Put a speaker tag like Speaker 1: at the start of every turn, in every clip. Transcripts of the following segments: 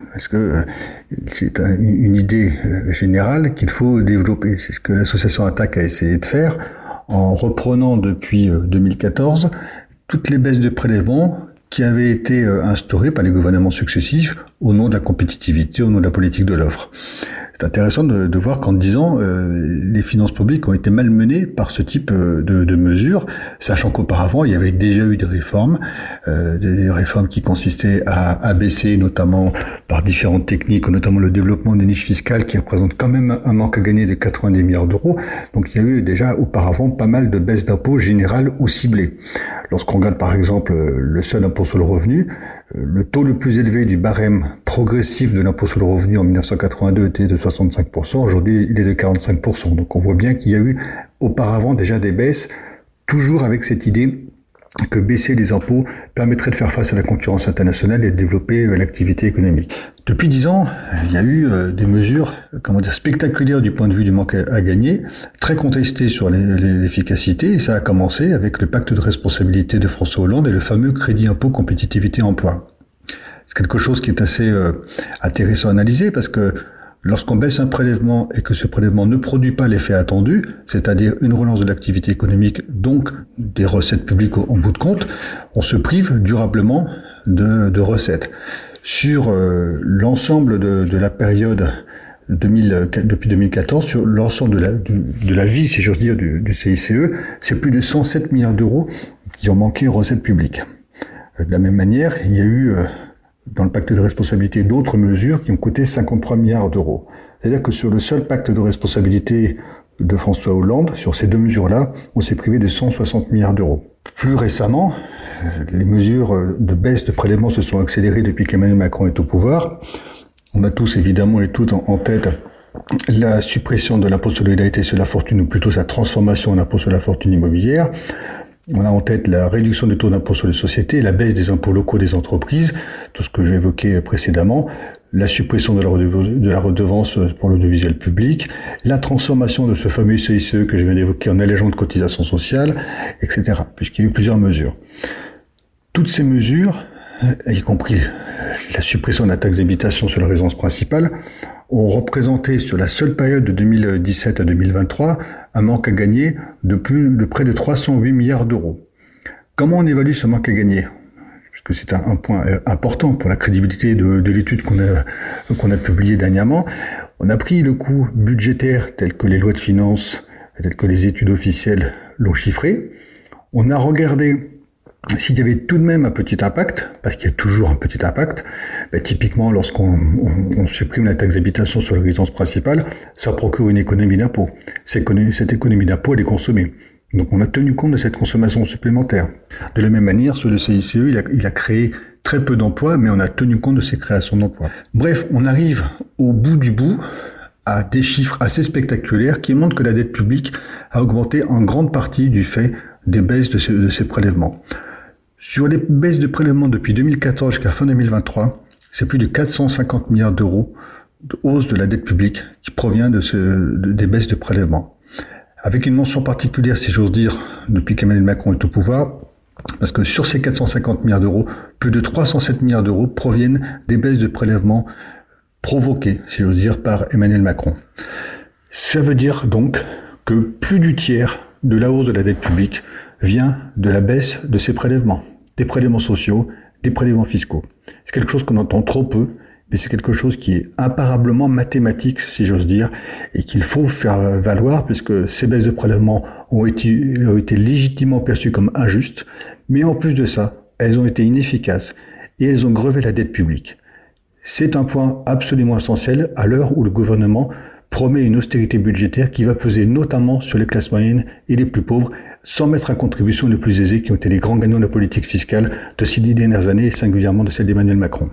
Speaker 1: Parce que c'est une idée générale qu'il faut développer. C'est ce que l'association Attac a essayé de faire en reprenant depuis 2014 toutes les baisses de prélèvements qui avaient été instaurées par les gouvernements successifs au nom de la compétitivité, au nom de la politique de l'offre. C'est intéressant de voir qu'en 10 ans, les finances publiques ont été malmenées par ce type de mesures, sachant qu'auparavant, il y avait déjà eu des réformes qui consistaient à abaisser, notamment par différentes techniques, notamment le développement des niches fiscales qui représentent quand même un manque à gagner de 90 milliards d'euros. Donc il y a eu déjà auparavant pas mal de baisses d'impôts générales ou ciblées. Lorsqu'on regarde par exemple le seul impôt sur le revenu, le taux le plus élevé du barème progressif de l'impôt sur le revenu en 1982 était de 65%, aujourd'hui il est de 45%. Donc on voit bien qu'il y a eu auparavant déjà des baisses, toujours avec cette idée que baisser les impôts permettrait de faire face à la concurrence internationale et de développer l'activité économique. Depuis 10 ans, il y a eu des mesures, spectaculaires du point de vue du manque à gagner, très contestées sur l'efficacité, et ça a commencé avec le pacte de responsabilité de François Hollande et le fameux crédit impôt compétitivité emploi. C'est quelque chose qui est assez intéressant à analyser parce que lorsqu'on baisse un prélèvement et que ce prélèvement ne produit pas l'effet attendu, c'est-à-dire une relance de l'activité économique, donc des recettes publiques en bout de compte, on se prive durablement de recettes. Sur l'ensemble de la période depuis 2014, sur l'ensemble de la vie, si j'ose dire, du CICE, c'est plus de 107 milliards d'euros qui ont manqué aux recettes publiques. De la même manière, il y a eu dans le pacte de responsabilité d'autres mesures qui ont coûté 53 milliards d'euros. C'est-à-dire que sur le seul pacte de responsabilité de François Hollande, sur ces deux mesures-là, on s'est privé de 160 milliards d'euros. Plus récemment, les mesures de baisse de prélèvements se sont accélérées depuis qu'Emmanuel Macron est au pouvoir. On a tous évidemment et toutes en tête la suppression de l'impôt de solidarité sur la fortune, ou plutôt sa transformation en impôt sur la fortune immobilière. On a en tête la réduction du taux d'impôt sur les sociétés, la baisse des impôts locaux des entreprises, tout ce que j'ai évoqué précédemment, la suppression de la redevance pour l'audiovisuel public, la transformation de ce fameux CICE que je viens d'évoquer en allègement de cotisations sociales, etc., puisqu'il y a eu plusieurs mesures. Toutes ces mesures, y compris la suppression de la taxe d'habitation sur la résidence principale, ont représenté sur la seule période de 2017 à 2023 un manque à gagner de près de 308 milliards d'euros. Comment on évalue ce manque à gagner ? Puisque c'est un point important pour la crédibilité de l'étude qu'on a publiée dernièrement. On a pris le coût budgétaire tel que les lois de finances, tel que les études officielles l'ont chiffré. On a regardé s'il y avait tout de même un petit impact, parce qu'il y a toujours un petit impact, typiquement lorsqu'on supprime la taxe d'habitation sur la résidence principale, ça procure une économie d'impôt. Cette économie d'impôt, elle est consommée. Donc on a tenu compte de cette consommation supplémentaire. De la même manière, sur le CICE, il a créé très peu d'emplois, mais on a tenu compte de ces créations d'emplois. Bref, on arrive au bout du bout à des chiffres assez spectaculaires qui montrent que la dette publique a augmenté en grande partie du fait des baisses de ces prélèvements. Sur les baisses de prélèvements depuis 2014 jusqu'à fin 2023, c'est plus de 450 milliards d'euros de hausse de la dette publique qui provient des baisses de prélèvements. Avec une mention particulière, si j'ose dire, depuis qu'Emmanuel Macron est au pouvoir, parce que sur ces 450 milliards d'euros, plus de 307 milliards d'euros proviennent des baisses de prélèvements provoquées, si j'ose dire, par Emmanuel Macron. Ça veut dire donc que plus du tiers de la hausse de la dette publique vient de la baisse de ces prélèvements, des prélèvements sociaux, des prélèvements fiscaux. C'est quelque chose qu'on entend trop peu, mais c'est quelque chose qui est imparablement mathématique, si j'ose dire, et qu'il faut faire valoir, puisque ces baisses de prélèvements ont été légitimement perçues comme injustes, mais en plus de ça, elles ont été inefficaces, et elles ont grevé la dette publique. C'est un point absolument essentiel à l'heure où le gouvernement promet une austérité budgétaire qui va peser notamment sur les classes moyennes et les plus pauvres, sans mettre à contribution les plus aisés qui ont été les grands gagnants de la politique fiscale de ces 10 dernières années, et singulièrement de celle d'Emmanuel Macron.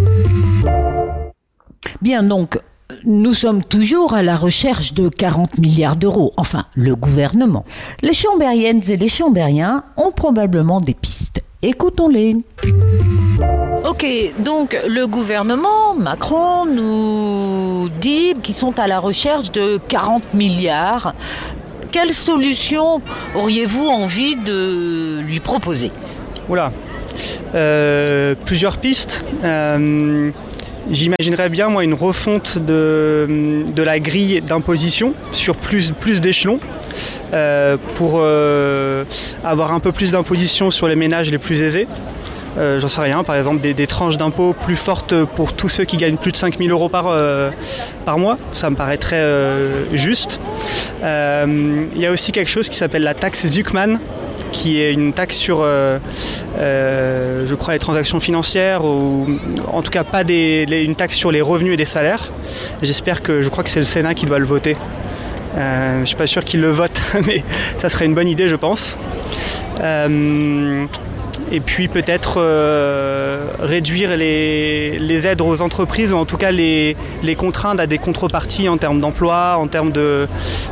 Speaker 2: Bien, donc, nous sommes toujours à la recherche de 40 milliards d'euros, enfin, le gouvernement. Les Chambériennes et les Chambériens ont probablement des pistes. Écoutons-les. Ok, donc le gouvernement, Macron, nous dit qu'ils sont à la recherche de 40 milliards. Quelle solution auriez-vous envie de lui proposer ?
Speaker 3: Plusieurs pistes. J'imaginerais bien, moi, une refonte de la grille d'imposition sur plus d'échelons pour avoir un peu plus d'imposition sur les ménages les plus aisés. J'en sais rien, par exemple des tranches d'impôts plus fortes pour tous ceux qui gagnent plus de 5 000 euros par mois. Ça me paraîtrait juste. Il y a aussi quelque chose qui s'appelle la taxe Zuckman, qui est une taxe sur, je crois, les transactions financières, ou en tout cas pas une taxe sur les revenus et les salaires. Je crois que c'est le Sénat qui doit le voter. Je ne suis pas sûr qu'il le vote, mais ça serait une bonne idée, je pense. Et puis peut-être réduire les aides aux entreprises, ou en tout cas les contraindre à des contreparties en termes d'emploi, en termes de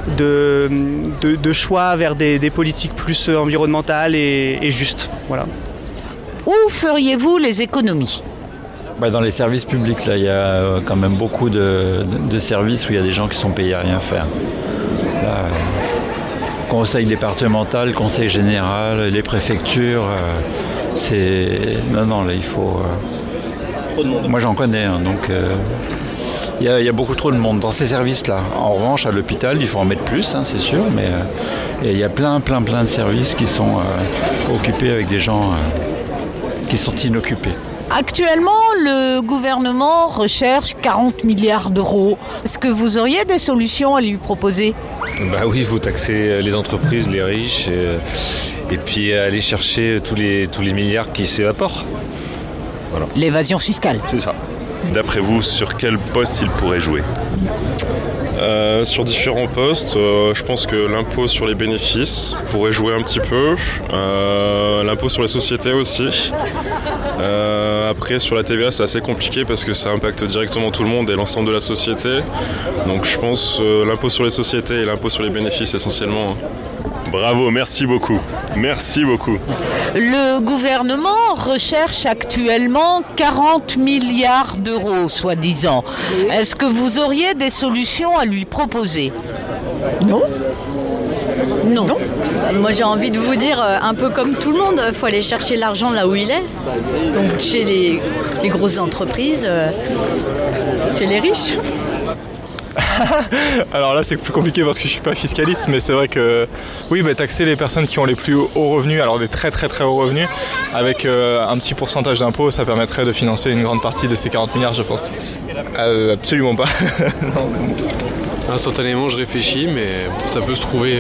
Speaker 3: choix vers des politiques plus environnementales et justes. Voilà.
Speaker 2: Où feriez-vous les économies ?
Speaker 4: Dans les services publics, là, il y a quand même beaucoup de services où il y a des gens qui sont payés à rien faire. Là, conseil départemental, conseil général, les préfectures, Non, là, il faut... Trop de monde. Moi, j'en connais, donc... Il y a beaucoup trop de monde dans ces services-là. En revanche, à l'hôpital, il faut en mettre plus, c'est sûr, mais il y a plein de services qui sont occupés avec des gens qui sont inoccupés.
Speaker 2: Actuellement, le gouvernement recherche 40 milliards d'euros. Est-ce que vous auriez des solutions à lui proposer ?
Speaker 5: Oui, vous taxez les entreprises, les riches, et puis aller chercher tous les milliards qui s'évaporent. Voilà.
Speaker 2: L'évasion fiscale.
Speaker 5: C'est ça.
Speaker 6: D'après vous, sur quel poste il pourrait jouer ?
Speaker 7: Sur différents postes, je pense que l'impôt sur les bénéfices pourrait jouer un petit peu, l'impôt sur les sociétés aussi. Après, sur la TVA, c'est assez compliqué parce que ça impacte directement tout le monde et l'ensemble de la société. Donc je pense l'impôt sur les sociétés et l'impôt sur les bénéfices essentiellement.
Speaker 6: Bravo, merci beaucoup. Merci beaucoup.
Speaker 2: Le gouvernement recherche actuellement 40 milliards d'euros, soi-disant. Est-ce que vous auriez des solutions à lui proposer ?
Speaker 8: Non. Moi, j'ai envie de vous dire, un peu comme tout le monde, il faut aller chercher l'argent là où il est. Donc, chez les grosses entreprises, chez les riches.
Speaker 9: Alors là, c'est plus compliqué parce que je suis pas fiscaliste, mais c'est vrai que oui, taxer les personnes qui ont les plus hauts revenus, alors des très très très hauts revenus, avec un petit pourcentage d'impôt, ça permettrait de financer une grande partie de ces 40 milliards, je pense. Absolument pas. Non.
Speaker 10: Instantanément, je réfléchis, mais ça peut se trouver.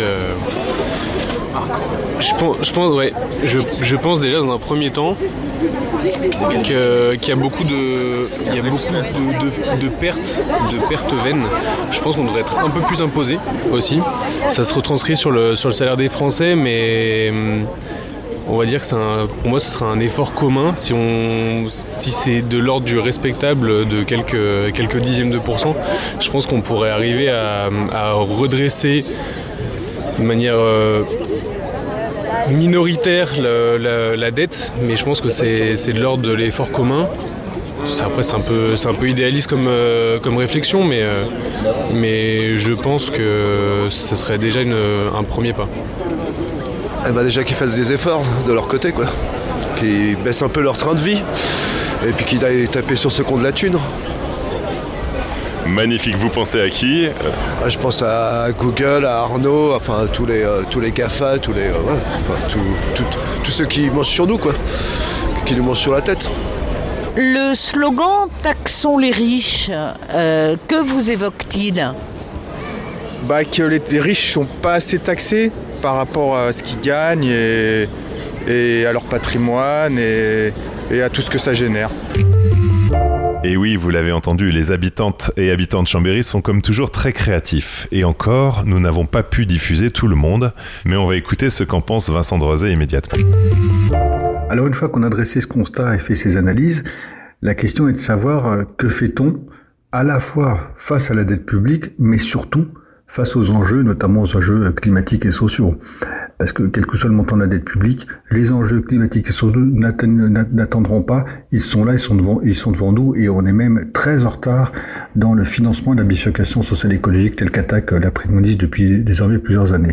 Speaker 10: Je pense déjà dans un premier temps qu'il y a beaucoup de pertes vaines. Je pense qu'on devrait être un peu plus imposé aussi. Ça se retranscrit sur le salaire des Français, mais on va dire que pour moi ce sera un effort commun si c'est de l'ordre du respectable de quelques dixièmes de %. Je pense qu'on pourrait arriver à redresser de manière minoritaire la dette, mais je pense que c'est de l'ordre de l'effort commun. Après, c'est un peu idéaliste comme réflexion, mais je pense que ce serait déjà un premier pas.
Speaker 11: Déjà qu'ils fassent des efforts de leur côté, quoi. Qu'ils baissent un peu leur train de vie, et puis qu'ils aillent taper sur ce con de la thune.
Speaker 6: Magnifique, vous pensez à qui ?
Speaker 11: Je pense à Google, à Arnaud, enfin tous les GAFA, tous ceux qui mangent sur nous, quoi, qui nous mangent sur la tête.
Speaker 2: Le slogan « Taxons les riches », que vous évoque-t-il ?
Speaker 9: Que les riches sont pas assez taxés par rapport à ce qu'ils gagnent et à leur patrimoine et à tout ce que ça génère.
Speaker 6: Et oui, vous l'avez entendu, les habitantes et habitants de Chambéry sont comme toujours très créatifs. Et encore, nous n'avons pas pu diffuser tout le monde, mais on va écouter ce qu'en pense Vincent Drozet immédiatement.
Speaker 1: Alors une fois qu'on a dressé ce constat et fait ces analyses, la question est de savoir que fait-on à la fois face à la dette publique, mais surtout face aux enjeux, notamment aux enjeux climatiques et sociaux. Parce que quel que soit le montant de la dette publique, les enjeux climatiques et sociaux n'attendront pas, ils sont là, ils sont devant nous, et on est même très en retard dans le financement de la bifurcation sociale et écologique telle qu'attaque la préconise depuis désormais plusieurs années.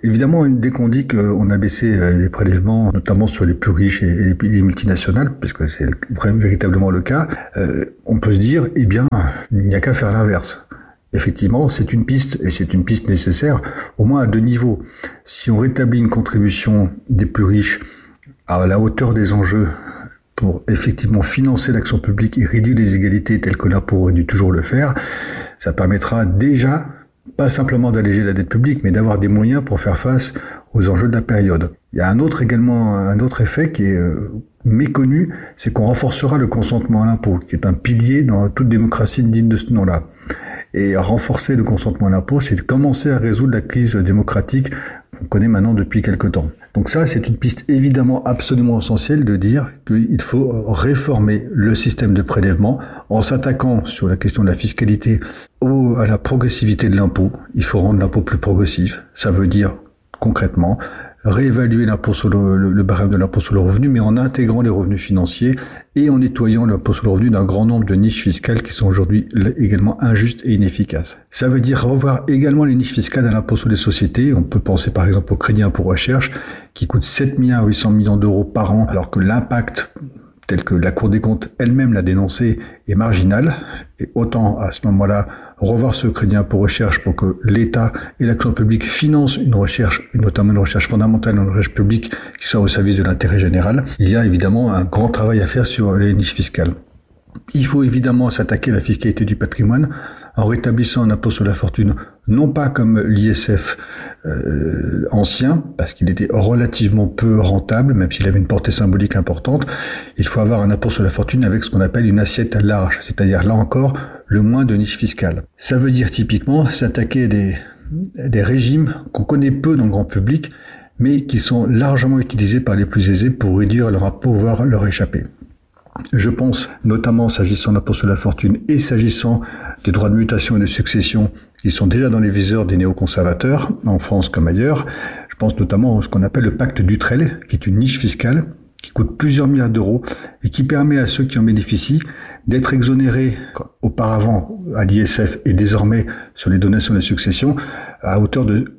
Speaker 1: Évidemment, dès qu'on dit qu'on a baissé les prélèvements, notamment sur les plus riches et les multinationales, parce que c'est véritablement le cas, on peut se dire, eh bien, il n'y a qu'à faire l'inverse. Effectivement, c'est une piste, et c'est une piste nécessaire, au moins à 2 niveaux. Si on rétablit une contribution des plus riches à la hauteur des enjeux pour effectivement financer l'action publique et réduire les inégalités telles que l'impôt aurait dû toujours le faire, ça permettra déjà, pas simplement d'alléger la dette publique, mais d'avoir des moyens pour faire face aux enjeux de la période. Il y a un autre effet qui est méconnu, c'est qu'on renforcera le consentement à l'impôt, qui est un pilier dans toute démocratie digne de ce nom-là. Et renforcer le consentement à l'impôt, c'est de commencer à résoudre la crise démocratique qu'on connaît maintenant depuis quelque temps. Donc ça, c'est une piste évidemment absolument essentielle de dire qu'il faut réformer le système de prélèvement en s'attaquant sur la question de la fiscalité à la progressivité de l'impôt. Il faut rendre l'impôt plus progressif. Ça veut dire concrètement réévaluer l'impôt sur le barème de l'impôt sur le revenu, mais en intégrant les revenus financiers et en nettoyant l'impôt sur le revenu d'un grand nombre de niches fiscales qui sont aujourd'hui également injustes et inefficaces. Ça veut dire revoir également les niches fiscales à l'impôt sur les sociétés. On peut penser par exemple au crédit impôt recherche qui coûte 7,8 milliards d'euros par an, alors que l'impact tel que la Cour des comptes elle-même l'a dénoncé, est marginal. Et autant à ce moment-là revoir ce crédit impôt recherche pour que l'État et l'action publique financent une recherche, et notamment une recherche fondamentale, une recherche publique qui soit au service de l'intérêt général. Il y a évidemment un grand travail à faire sur les niches fiscales. Il faut évidemment s'attaquer à la fiscalité du patrimoine en rétablissant un impôt sur la fortune, non pas comme l'ISF ancien, parce qu'il était relativement peu rentable, même s'il avait une portée symbolique importante. Il faut avoir un impôt sur la fortune avec ce qu'on appelle une assiette large, c'est-à-dire là encore le moins de niches fiscales. Ça veut dire typiquement s'attaquer à des régimes qu'on connaît peu dans le grand public, mais qui sont largement utilisés par les plus aisés pour réduire leur impôt, voire leur échapper. Je pense notamment s'agissant de l'impôt sur la fortune et s'agissant des droits de mutation et de succession qui sont déjà dans les viseurs des néoconservateurs, en France comme ailleurs. Je pense notamment à ce qu'on appelle le pacte Dutreil, qui est une niche fiscale qui coûte plusieurs milliards d'euros et qui permet à ceux qui en bénéficient d'être exonérés auparavant à l'ISF et désormais sur les donations de succession à hauteur de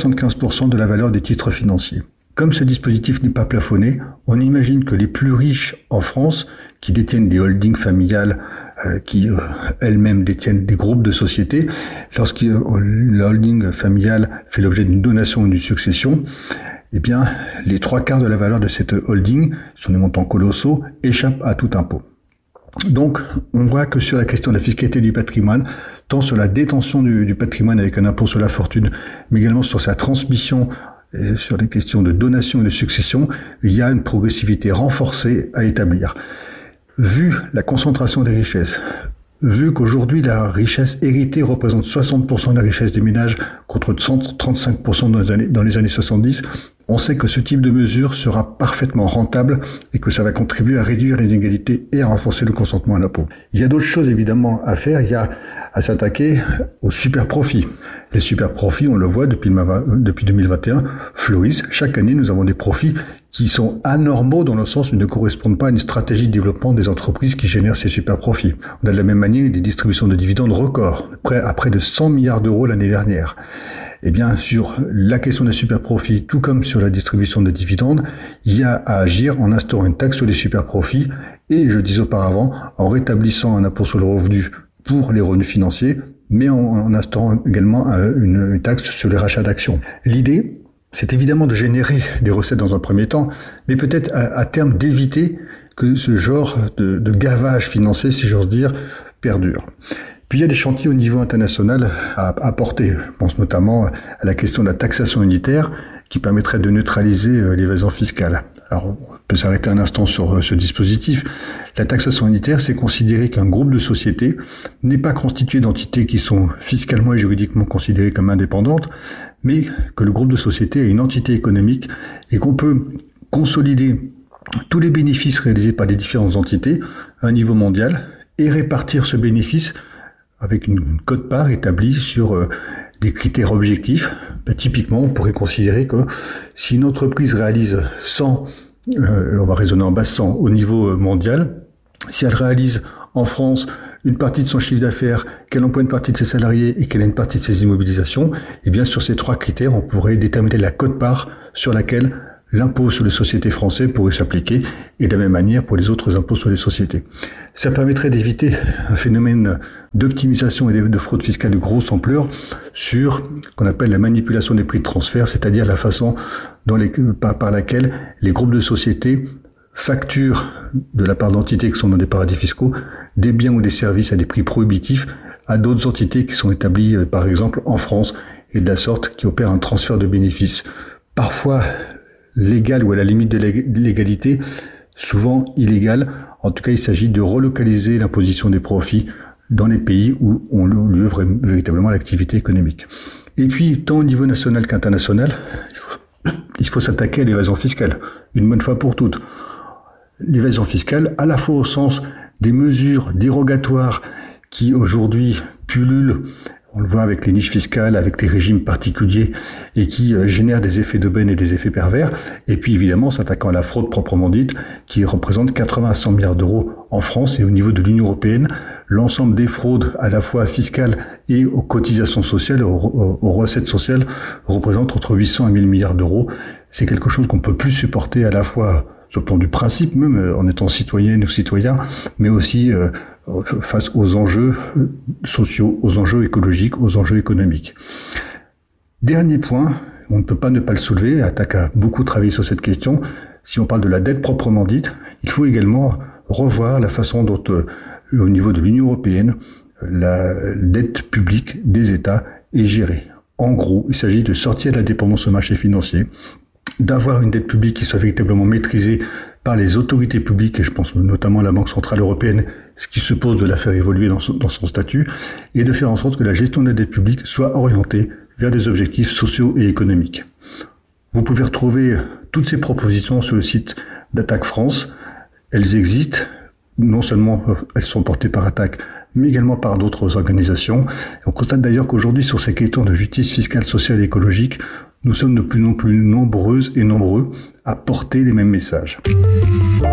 Speaker 1: 75% de la valeur des titres financiers. Comme ce dispositif n'est pas plafonné, on imagine que les plus riches en France, qui détiennent des holdings familiales, qui elles-mêmes détiennent des groupes de sociétés, lorsque la holding familiale fait l'objet d'une donation ou d'une succession, eh bien, les 3/4 de la valeur de cette holding, sur des montants colossaux, échappent à tout impôt. Donc, on voit que sur la question de la fiscalité du patrimoine, tant sur la détention du patrimoine avec un impôt sur la fortune, mais également sur sa transmission, et sur les questions de donation et de succession, il y a une progressivité renforcée à établir. Vu la concentration des richesses, vu qu'aujourd'hui la richesse héritée représente 60% de la richesse des ménages contre 35% dans les années 70, on sait que ce type de mesure sera parfaitement rentable et que ça va contribuer à réduire les inégalités et à renforcer le consentement à l'impôt. Il y a d'autres choses évidemment à faire. Il y a à s'attaquer aux super profits. Les super profits, on le voit depuis 2021, fleurissent. Chaque année, nous avons des profits qui sont anormaux dans le sens où ils ne correspondent pas à une stratégie de développement des entreprises qui génèrent ces super profits. On a de la même manière des distributions de dividendes records, à près de 100 milliards d'euros l'année dernière. Et bien, sur la question des super profits, tout comme sur la distribution de dividendes, il y a à agir en instaurant une taxe sur les super profits et, je disais auparavant, en rétablissant un impôt sur le revenu pour les revenus financiers, mais en instaurant également une taxe sur les rachats d'actions. L'idée, c'est évidemment de générer des recettes dans un premier temps, mais peut-être à terme d'éviter que ce genre de gavage financier, si j'ose dire, perdure. Puis il y a des chantiers au niveau international à porter. Je pense notamment à la question de la taxation unitaire qui permettrait de neutraliser l'évasion fiscale. Alors, on peut s'arrêter un instant sur ce dispositif. La taxation unitaire, c'est considérer qu'un groupe de sociétés n'est pas constitué d'entités qui sont fiscalement et juridiquement considérées comme indépendantes, mais que le groupe de sociétés est une entité économique et qu'on peut consolider tous les bénéfices réalisés par les différentes entités à un niveau mondial et répartir ce bénéfice avec une quote-part établie sur des critères objectifs. Typiquement, on pourrait considérer que si une entreprise réalise 100, on va raisonner en base 100 au niveau mondial, si elle réalise en France une partie de son chiffre d'affaires, qu'elle emploie une partie de ses salariés et qu'elle a une partie de ses immobilisations, eh bien sur ces 3 critères, on pourrait déterminer la quote-part sur laquelle l'impôt sur les sociétés français pourrait s'appliquer, et de la même manière pour les autres impôts sur les sociétés. Ça permettrait d'éviter un phénomène d'optimisation et de fraude fiscale de grosse ampleur sur ce qu'on appelle la manipulation des prix de transfert, c'est-à-dire la façon par laquelle les groupes de sociétés facturent de la part d'entités qui sont dans des paradis fiscaux des biens ou des services à des prix prohibitifs à d'autres entités qui sont établies par exemple en France, et de la sorte qui opèrent un transfert de bénéfices parfois légal ou à la limite de l'égalité, souvent illégal. En tout cas, il s'agit de relocaliser l'imposition des profits dans les pays où on lieu véritablement l'activité économique. Et puis, tant au niveau national qu'international, il faut s'attaquer à l'évasion fiscale, une bonne fois pour toutes. L'évasion fiscale, à la fois au sens des mesures dérogatoires qui aujourd'hui pullulent, on le voit avec les niches fiscales, avec les régimes particuliers et qui génèrent des effets d'aubaine et des effets pervers. Et puis évidemment, s'attaquant à la fraude proprement dite, qui représente 80 à 100 milliards d'euros en France et au niveau de l'Union européenne. L'ensemble des fraudes, à la fois fiscales et aux cotisations sociales, aux recettes sociales, représente entre 800 et 1000 milliards d'euros. C'est quelque chose qu'on peut plus supporter à la fois sur le plan du principe, même en étant citoyenne ou citoyen, mais aussi face aux enjeux sociaux, aux enjeux écologiques, aux enjeux économiques. Dernier point, on ne peut pas ne pas le soulever, Attaque a beaucoup travaillé sur cette question. Si on parle de la dette proprement dite, il faut également revoir la façon dont, au niveau de l'Union européenne, la dette publique des États est gérée. En gros, il s'agit de sortir de la dépendance au marché financier, d'avoir une dette publique qui soit véritablement maîtrisée par les autorités publiques, et je pense notamment à la Banque Centrale Européenne, ce qui suppose de la faire évoluer dans son statut, et de faire en sorte que la gestion de la dette publique soit orientée vers des objectifs sociaux et économiques. Vous pouvez retrouver toutes ces propositions sur le site d'Attaque France. Elles existent, non seulement elles sont portées par Attaque, mais également par d'autres organisations. On constate d'ailleurs qu'aujourd'hui, sur ces questions de justice fiscale, sociale et écologique, nous sommes de plus en plus nombreuses et nombreux à porter les mêmes messages.